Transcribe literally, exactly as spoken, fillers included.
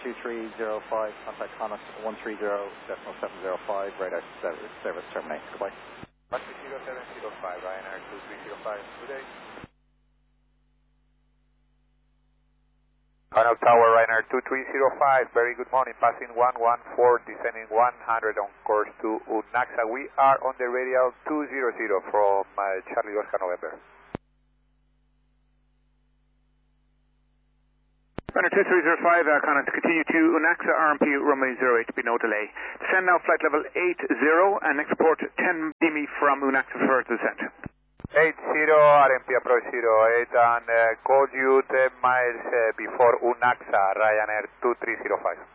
two three zero five, contact Connacht one three zero decimal seven zero five, radar service, service terminate. Goodbye. one three zero seven zero five, Ryanair two three zero five, good day. Connaught Tower, Ryanair two three zero five, very good morning, passing one one four, descending one hundred on course to U N A C S A. We are on the radial two hundred from uh, Charlie Oscar November. Ryanair two three zero five, uh, Connaught, continue to U N A C S A, R M P runway zero eight, be no delay. Descend now flight level eight zero and export ten D M I from U N A C S A for descent. eight zero, R M P approach zero eight, and uh, call you ten miles uh, before U N A C S A, Ryanair two three zero five.